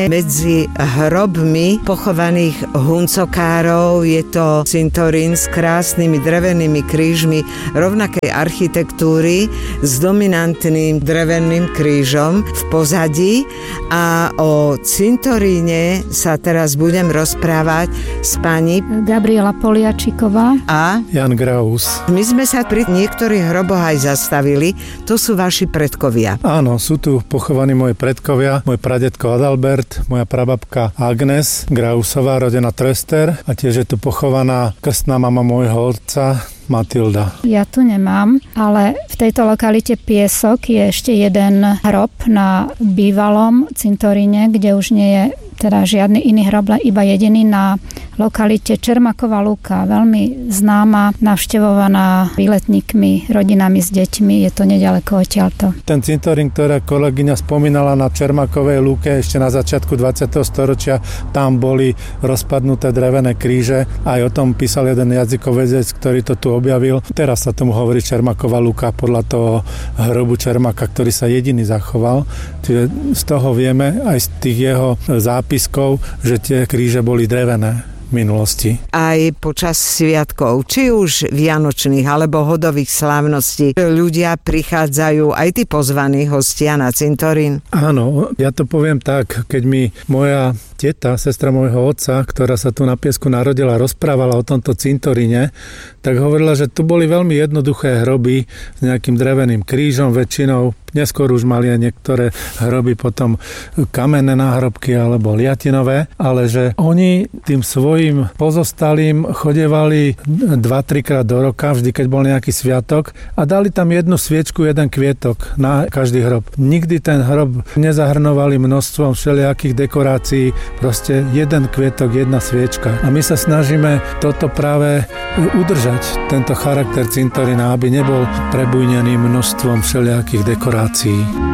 medzi hrobmi pochovaných huncokárov. Je to cintorín s krásnymi drevenými krížmi rovnakej architektúry s dominantným dreveným krížom v pozadí. A o cintoríne sa teraz budem rozprávať s pani Gabriela Poliačiková a Jan Graus. My sme sa pri niektorých hroboch aj zastavili. To sú vaši predkovia. Áno, sú tu pochovaní moji predkovia. Môj pradedko Adalbert, moja prababka Agnes Grausová, rodená Tröster, a tiež je tu pochovaná krstná mama môjho otca Matilda. Ja tu nemám, ale v tejto lokalite Piesok je ešte jeden hrob na bývalom cintoríne, kde už nie je teda žiadny iný hrob, iba jediný na lokalite Čermaková lúka, veľmi známa, navštevovaná výletníkmi, rodinami s deťmi, je to neďaleko odtiaľto. Ten cintorín, ktorá kolegyňa spomínala na Čermakovej lúke ešte na začiatku 20. storočia, tam boli rozpadnuté drevené kríže, aj o tom písal jeden jazykovedec, ktorý to tu objavil. Teraz sa tomu hovorí Čermaková lúka podľa toho hrobu Čermaka, ktorý sa jediný zachoval. Čiže z toho vieme aj z tých jeho zápiskov, že tie kríže boli drevené minulosti. Aj počas sviatkov, či už vianočných alebo hodových slávností, ľudia prichádzajú, aj tí pozvaní hostia na cintorín? Áno, ja to poviem tak, keď mi moja teta, sestra môjho otca, ktorá sa tu na Piesku narodila, rozprávala o tomto cintoríne, tak hovorila, že tu boli veľmi jednoduché hroby s nejakým dreveným krížom väčšinou. Neskôr už mali aj niektoré hroby potom kamenné náhrobky alebo liatinové, ale že oni tým svojim pozostalým chodevali 2-3 krát do roka, vždy keď bol nejaký sviatok, a dali tam jednu sviečku, jeden kvietok na každý hrob. Nikdy ten hrob nezahrnovali množstvom všelijakých dekorácií, proste jeden kvietok, jedna sviečka. A my sa snažíme toto práve udržať, tento charakter cintorína, aby nebol prebujnený množstvom všelijakých dekorácií.